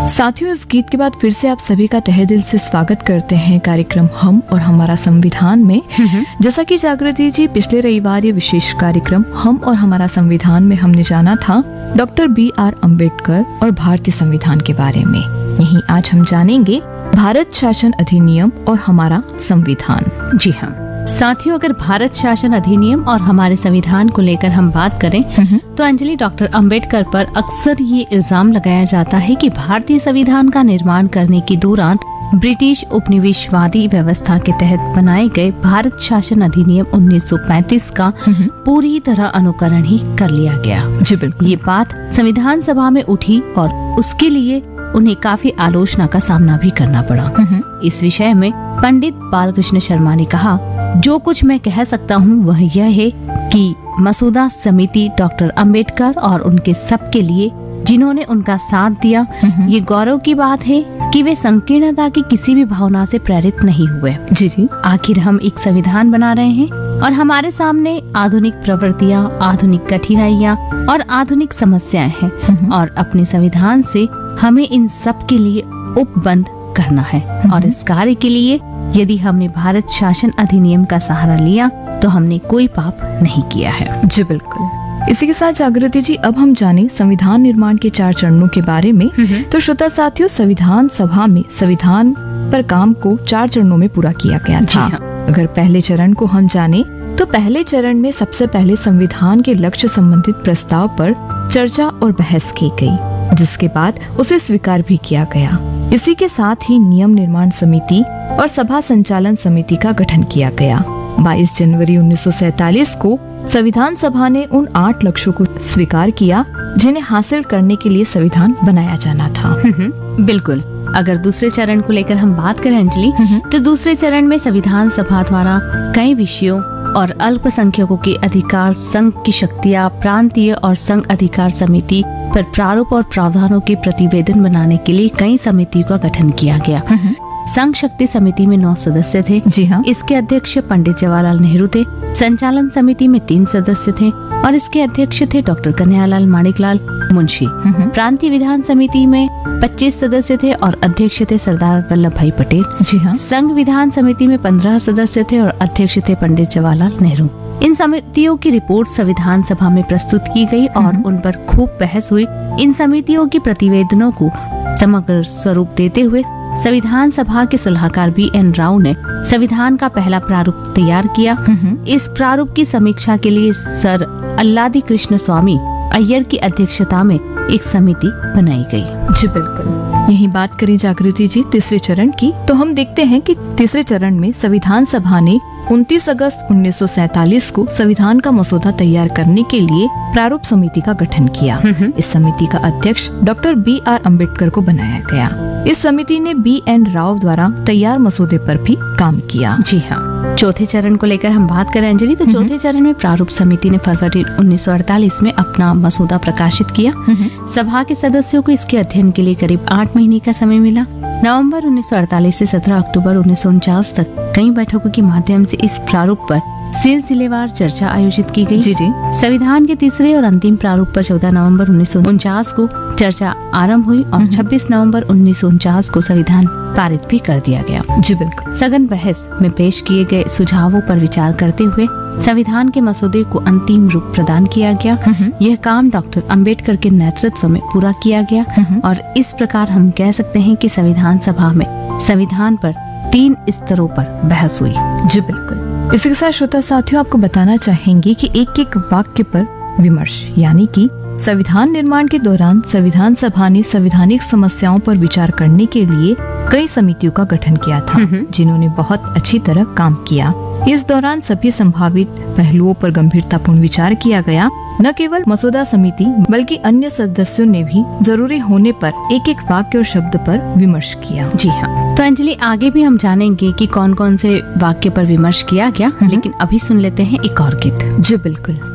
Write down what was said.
साथियों, इस गीत के बाद फिर से आप सभी का तहे दिल से स्वागत करते हैं कार्यक्रम हम और हमारा संविधान में। जैसा कि जागृति जी, पिछले रविवार ये विशेष कार्यक्रम हम और हमारा संविधान में हमने जाना था डॉक्टर B.R. अम्बेडकर और भारतीय संविधान के बारे में। यही आज हम जानेंगे भारत शासन अधिनियम और हमारा संविधान। जी हाँ साथियों, अगर भारत शासन अधिनियम और हमारे संविधान को लेकर हम बात करें तो अंजलि, डॉक्टर अंबेडकर पर अक्सर ये इल्जाम लगाया जाता है कि भारतीय संविधान का निर्माण करने के दौरान ब्रिटिश उपनिवेशवादी व्यवस्था के तहत बनाए गए भारत शासन अधिनियम 1935 का पूरी तरह अनुकरण ही कर लिया गया। जी बिल्कुल, ये बात संविधान सभा में उठी और उसके लिए उन्हें काफी आलोचना का सामना भी करना पड़ा। इस विषय में पंडित बालकृष्ण शर्मा ने कहा, जो कुछ मैं कह सकता हूँ वह यह है कि मसूदा समिति डॉक्टर अंबेडकर और उनके सबके लिए जिन्होंने उनका साथ दिया, ये गौरव की बात है कि वे संकीर्णता की किसी भी भावना से प्रेरित नहीं हुए। जी जी, आखिर हम एक संविधान बना रहे हैं और हमारे सामने आधुनिक प्रवृत्तियाँ, आधुनिक कठिनाइयाँ और आधुनिक समस्याएं हैं और अपने संविधान से हमें इन सब के लिए उपबंध करना है। और इस कार्य के लिए यदि हमने भारत शासन अधिनियम का सहारा लिया तो हमने कोई पाप नहीं किया है। जी बिल्कुल। इसी के साथ जागृति जी, अब हम जाने संविधान निर्माण के 4 चरणों के बारे में। तो श्रोता साथियों, संविधान सभा में संविधान पर काम को 4 चरणों में पूरा किया गया था। अगर पहले चरण को हम जाने तो पहले चरण में सबसे पहले संविधान के लक्ष्य संबंधित प्रस्ताव पर चर्चा और बहस की गई, जिसके बाद उसे स्वीकार भी किया गया। इसी के साथ ही नियम निर्माण समिति और सभा संचालन समिति का गठन किया गया। 22 जनवरी 1947 को संविधान सभा ने उन 8 लक्ष्यों को स्वीकार किया जिन्हें हासिल करने के लिए संविधान बनाया जाना था। बिल्कुल। अगर दूसरे चरण को लेकर हम बात करें अंजलि, तो दूसरे चरण में संविधान सभा द्वारा कई विषयों और अल्पसंख्यकों के अधिकार, संघ की शक्तियाँ, प्रांतीय और संघ अधिकार समिति पर प्रारूप और प्रावधानों के प्रतिवेदन बनाने के लिए कई समितियों का गठन किया गया। संघ शक्ति समिति में 9 सदस्य थे। जी हाँ। इसके अध्यक्ष पंडित जवाहरलाल नेहरू थे। संचालन समिति में 3 सदस्य थे और इसके अध्यक्ष थे डॉक्टर कन्हैयालाल माणिकलाल मुंशी। प्रांतीय विधान समिति में 25 सदस्य थे और अध्यक्ष थे सरदार वल्लभ भाई पटेल। जी हाँ। संघ विधान समिति में 15 सदस्य थे और अध्यक्ष थे पंडित जवाहरलाल नेहरू। इन समितियों की रिपोर्ट संविधान सभा में प्रस्तुत की गई और उन पर खूब बहस हुई। इन समितियों के प्रतिवेदनों को समग्र स्वरूप देते हुए संविधान सभा के सलाहकार B.N. राव ने संविधान का पहला प्रारूप तैयार किया। इस प्रारूप की समीक्षा के लिए सर अल्लादी कृष्ण स्वामी अय्यर की अध्यक्षता में एक समिति बनाई गई। जी बिल्कुल। यही बात करी जागृति जी तीसरे चरण की, तो हम देखते हैं कि तीसरे चरण में संविधान सभा ने 29 अगस्त 1947 को संविधान का मसौदा तैयार करने के लिए प्रारूप समिति का गठन किया। इस समिति का अध्यक्ष डॉक्टर B.R. अम्बेडकर को बनाया गया। इस समिति ने B.N. राव द्वारा तैयार मसौदे पर भी काम किया। जी हाँ। चौथे चरण को लेकर हम बात करें अंजलि, तो चौथे चरण में प्रारूप समिति ने फरवरी 1948 में अपना मसौदा प्रकाशित किया। सभा के सदस्यों को इसके अध्ययन के लिए करीब 8 महीने का समय मिला। नवंबर 1948 से 17 अक्टूबर 1949 तक कई बैठकों के माध्यम से इस प्रारूप पर सिलसिलेवार चर्चा आयोजित की गई। जी जी। संविधान के तीसरे और अंतिम प्रारूप पर 14 नवंबर 1949 को चर्चा आरंभ हुई और 26 नवंबर 1949 को संविधान पारित भी कर दिया गया। जी बिल्कुल। सघन बहस में पेश किए गए सुझावों पर विचार करते हुए संविधान के मसौदे को अंतिम रूप प्रदान किया गया। यह काम डॉक्टर अंबेडकर के नेतृत्व में पूरा किया गया और इस प्रकार हम कह सकते हैं कि संविधान सभा में संविधान पर 3 स्तरों पर बहस हुई। जी बिल्कुल। इसी के साथ श्रोता साथियों, आपको बताना चाहेंगे कि एक एक वाक्य पर विमर्श, यानी कि संविधान निर्माण के दौरान संविधान सभा ने संवैधानिक समस्याओं पर विचार करने के लिए कई समितियों का गठन किया था, जिन्होंने बहुत अच्छी तरह काम किया। इस दौरान सभी संभावित पहलुओं पर गंभीरतापूर्ण विचार किया गया। न केवल मसौदा समिति बल्कि अन्य सदस्यों ने भी जरूरी होने पर एक एक वाक्य और शब्द पर विमर्श किया। जी हाँ। तो अंजलि, आगे भी हम जानेंगे कि कौन कौन से वाक्य पर विमर्श किया गया, लेकिन अभी सुन लेते हैं एक और गीत। जी बिल्कुल।